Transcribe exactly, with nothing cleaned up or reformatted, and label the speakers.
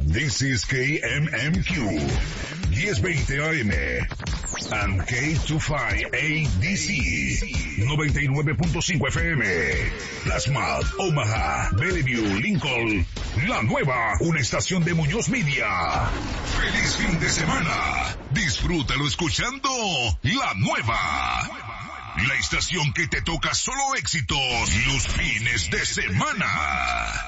Speaker 1: This is K M M Q, ten veinte A M, and K veinticinco A D C, noventa y nueve punto cinco F M, Plasma, Omaha, Bellevue, Lincoln, La Nueva, una estación de Muñoz Media. ¡Feliz fin de semana! Disfrútalo escuchando La Nueva, la estación que te toca solo éxitos los fines de semana.